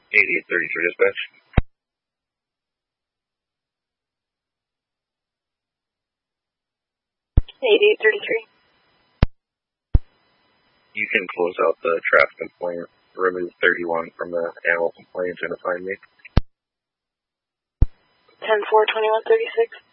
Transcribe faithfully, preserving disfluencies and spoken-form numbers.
eighty-eight thirty-three dispatch. eighty-eight thirty-three. You can close out the traffic complaint, remove thirty-one from the animal complaint, and find me. ten four twenty-one thirty-six.